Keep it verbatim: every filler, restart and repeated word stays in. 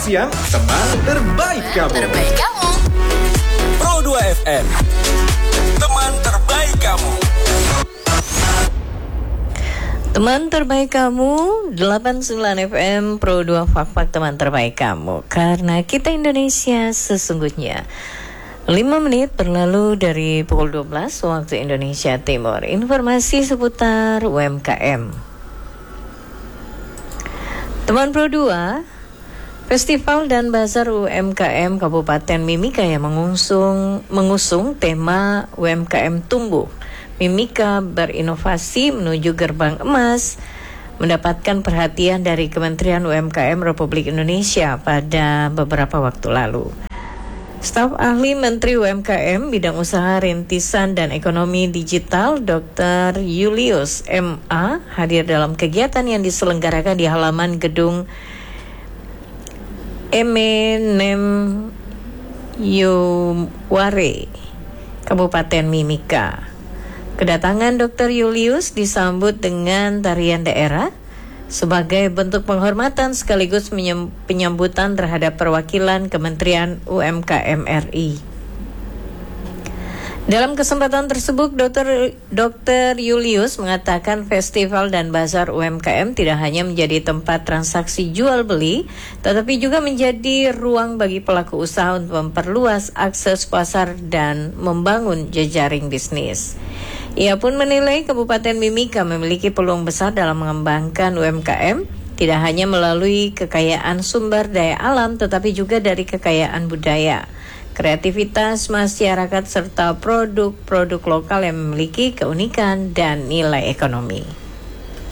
siang, teman terbaik kamu. Terbaik kamu. Pro dua F M, teman terbaik kamu. Teman terbaik kamu, delapan puluh sembilan F M Pro dua Fak-Fak, teman terbaik kamu. Karena kita Indonesia sesungguhnya. lima menit berlalu dari pukul dua belas waktu Indonesia Timur. Informasi seputar U M K M. Teman Pro dua, Festival dan Bazar U M K M Kabupaten Mimika yang mengusung, mengusung tema U M K M Tumbuh. Mimika berinovasi menuju gerbang emas mendapatkan perhatian dari Kementerian U M K M Republik Indonesia pada beberapa waktu lalu. Staf ahli Menteri U M K M bidang usaha rintisan dan ekonomi digital Doktor Julius M A hadir dalam kegiatan yang diselenggarakan di halaman gedung Emenem Yuware, Kabupaten Mimika. Kedatangan Doktor Julius disambut dengan tarian daerah sebagai bentuk penghormatan sekaligus penyambutan terhadap perwakilan Kementerian U M K M R I. Dalam kesempatan tersebut, Doktor Doktor Julius mengatakan festival dan bazar U M K M tidak hanya menjadi tempat transaksi jual beli, tetapi juga menjadi ruang bagi pelaku usaha untuk memperluas akses pasar dan membangun jejaring bisnis. Ia pun menilai Kabupaten Mimika memiliki peluang besar dalam mengembangkan U M K M, tidak hanya melalui kekayaan sumber daya alam, tetapi juga dari kekayaan budaya, kreativitas masyarakat, serta produk-produk lokal yang memiliki keunikan dan nilai ekonomi.